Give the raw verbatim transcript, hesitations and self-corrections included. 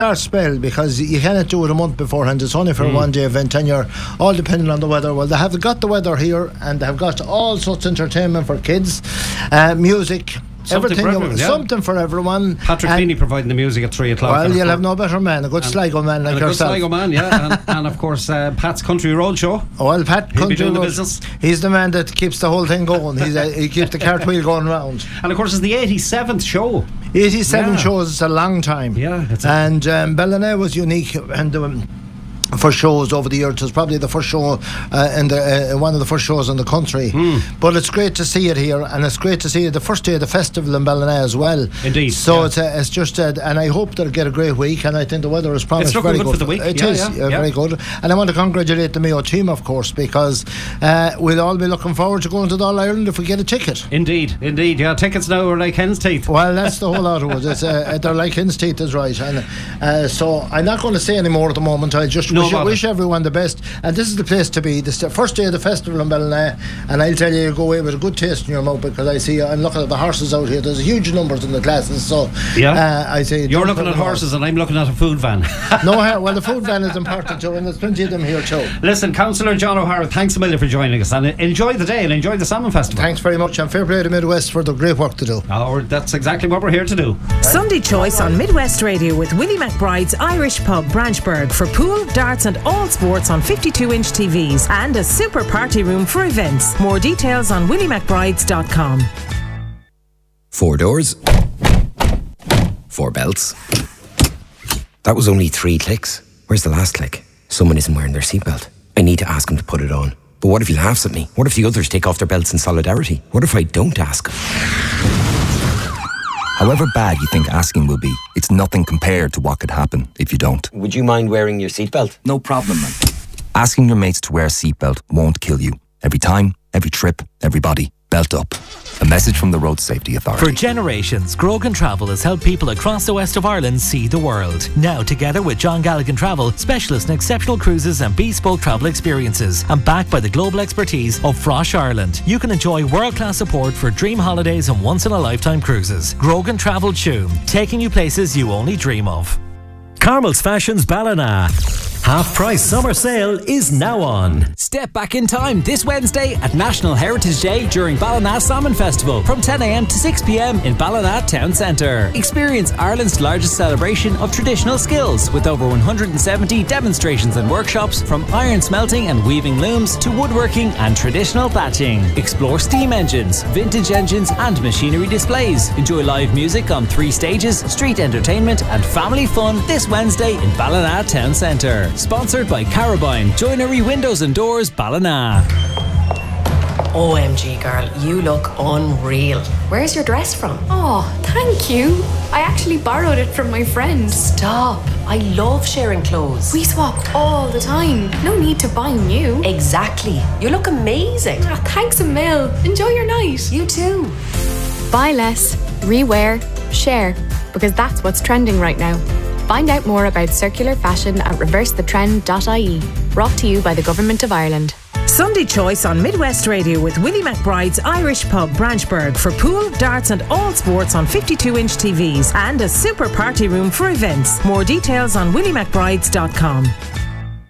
Our spell, because you cannot do it a month beforehand. It's only for mm. a one day event, and you're all depending on the weather. Well, they have got the weather here, and they have got all sorts of entertainment for kids, uh, music, something everything, for everyone, yeah. something for everyone. Patrick Feeney providing the music at three o'clock. Well, you'll have no better man, a good and, Sligo man like and a yourself. Good Sligo man, yeah, and, and of course uh, Pat's Country Road Show. Oh, well, Pat He'll Country be doing Road, the business. He's the man that keeps the whole thing going. He's a, he keeps the cartwheel going round. And of course, it's the eighty-seventh show. eighty-seven yeah. shows. It's a long time. Yeah, it's and um, Ballina was unique, and. Um, for shows over the years. It was probably the first show uh, in the uh, one of the first shows in the country. Mm. But it's great to see it here, and it's great to see it the first day of the festival in Ballina as well. Indeed. So yeah. it's uh, it's just uh, and I hope they'll get a great week, and I think the weather is promised it's very good. good for the week. It yeah, is yeah, uh, yeah. very good, and I want to congratulate the Mayo team, of course, because uh, we'll all be looking forward to going to the All Ireland if we get a ticket. Indeed, indeed. Yeah, tickets now are like hen's teeth. Well, that's the whole lot of it. It's, uh, they're like hen's teeth, is right. And uh, so I'm not going to say any more at the moment. I just no wish, wish everyone the best, and this is the place to be. This is the first day of the festival in Ballina, and I'll tell you, you go away with a good taste in your mouth, because I see I'm looking at the horses out here. There's huge numbers in the classes, so yeah. uh, I say you're looking at horses and I'm looking at a food van. No, well, the food van is important too, and there's plenty of them here too. Listen, Councillor John O'Hara, thanks a million for joining us, and enjoy the day and enjoy the Salmon Festival. Thanks very much, and fair play to Midwest for the great work to do. Oh, that's exactly what we're here to do. Right. Sunday Choice on Midwest Radio with Willie McBride's Irish Pub, Branchburg, for pool, darts and all sports on fifty-two inch T Vs, and a super party room for events. More details on willie mcbrides dot com. Four doors, four belts. That was only three clicks. Where's the last click? Someone isn't wearing their seatbelt. I need to ask him to put it on. But what if he laughs at me? What if the others take off their belts in solidarity? What if I don't ask him? However bad you think asking will be, it's nothing compared to what could happen if you don't. Would you mind wearing your seatbelt? No problem, man. Asking your mates to wear a seatbelt won't kill you. Every time, every trip, everybody, belt up. A message from the Road Safety Authority. For generations, Grogan Travel has helped people across the west of Ireland see the world. Now, together with John Galligan Travel, specialists in exceptional cruises and bespoke travel experiences, and backed by the global expertise of Frosh Ireland, you can enjoy world-class support for dream holidays and once-in-a-lifetime cruises. Grogan Travel Tuam, taking you places you only dream of. Carmel's Fashions Ballina. Half price summer sale is now on. Step back in time this Wednesday at National Heritage Day during Ballina Salmon Festival from ten a m to six p m in Ballina Town Centre. Experience Ireland's largest celebration of traditional skills with over one hundred seventy demonstrations and workshops, from iron smelting and weaving looms to woodworking and traditional thatching. Explore steam engines, vintage engines and machinery displays. Enjoy live music on three stages, street entertainment and family fun this Wednesday in Ballina Town Centre. Sponsored by Carabine, Joinery Windows and Doors, Ballina. O M G girl, you look unreal. Where's your dress from? Oh, thank you. I actually borrowed it from my friend. Stop. I love sharing clothes. We swap all the time. No need to buy new. Exactly. You look amazing. Oh, thanks a mil. Enjoy your night. You too. Buy less, rewear, share, because that's what's trending right now. Find out more about circular fashion at reverse the trend dot I E. Brought to you by the Government of Ireland. Sunday Choice on Midwest Radio with Willie McBride's Irish Pub, Branchburg, for pool, darts and all sports on fifty-two inch T Vs, and a super party room for events. More details on willie mcbrides dot com.